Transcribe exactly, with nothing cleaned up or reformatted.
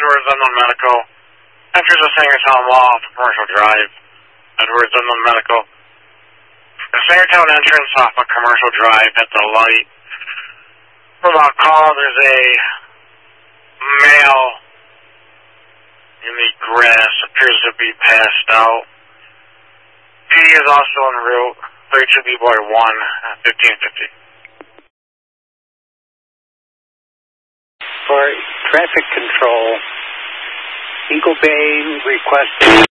Edwards Unknown Medical. Enters the Sangertown Mall off Commercial Drive. Edwards Unknown Medical. The Sangertown entrance off of Commercial Drive at the light. From our call, there's a male in the grass, appears to be passed out. He is also en route, thirty-two B Boy one, fifteen fifty. For traffic control, Eagle Bay requested